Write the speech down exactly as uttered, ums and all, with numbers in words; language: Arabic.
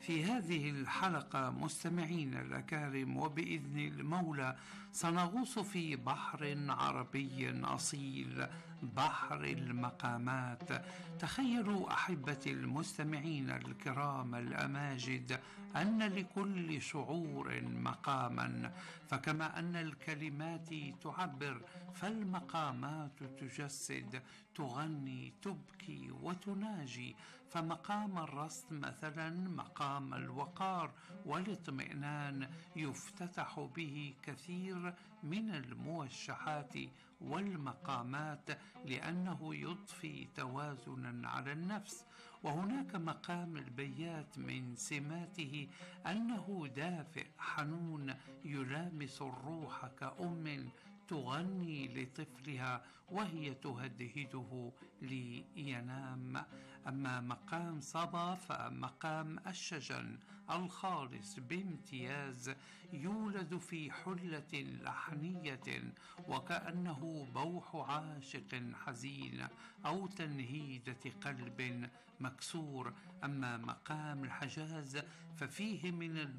في هذه الحلقة مستمعين الأكارم وبإذن المولى سنغوص في بحر عربي أصيل، بحر المقامات. تخيلوا أحبتي المستمعين الكرام الأماجد أن لكل شعور مقاما، فكما أن الكلمات تعبر فالمقامات تجسد، تغني، تبكي وتناجي. فمقام الرصد مثلا مقام الوقار والاطمئنان يفتتح به كثير من الموشحات والمقامات لأنه يضفي توازنا على النفس. وهناك مقام البيات من سماته أنه دافئ حنون يلامس الروح كأم تغني لطفلها وهي تهدهده لينام. أما مقام صبا فمقام الشجن الخالص بامتياز، يولد في حلة لحنية وكأنه بوح عاشق حزين أو تنهيدة قلب مكسور. أما مقام الحجاز ففيه من